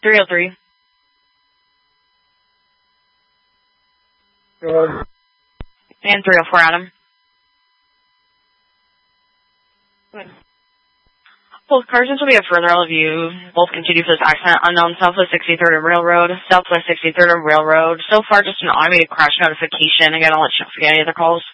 303. Good. And 304, Adam. Good. Both cars until we have further review. Both continue for this accident. Unknown Southwest 63rd and Railroad. Southwest 63rd and Railroad. So far, just an automated crash notification. Again, I'll let you know if you get any other calls.